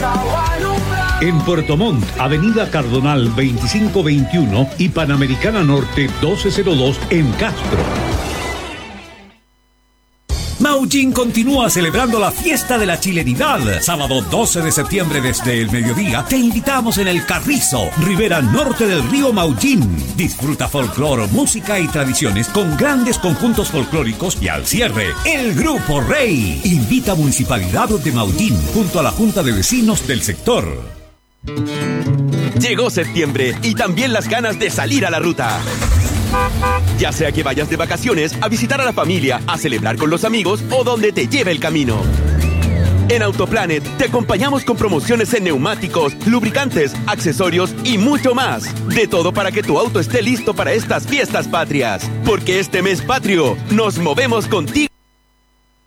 En Puerto Montt, Avenida Cardonal 2521 y Panamericana Norte 1202 en Castro. Maullín continúa celebrando la fiesta de la chilenidad. Sábado 12 de septiembre desde el mediodía te invitamos en el Carrizo, ribera norte del río Maullín. Disfruta folclor, música y tradiciones con grandes conjuntos folclóricos y al cierre, el Grupo Rey. Invita a Municipalidad de Maullín junto a la Junta de Vecinos del sector. Llegó septiembre y también las ganas de salir a la ruta. Ya sea que vayas de vacaciones, a visitar a la familia, a celebrar con los amigos o donde te lleve el camino. En Autoplanet te acompañamos con promociones en neumáticos, lubricantes, accesorios y mucho más. De todo para que tu auto esté listo para estas fiestas patrias. Porque este mes patrio nos movemos contigo.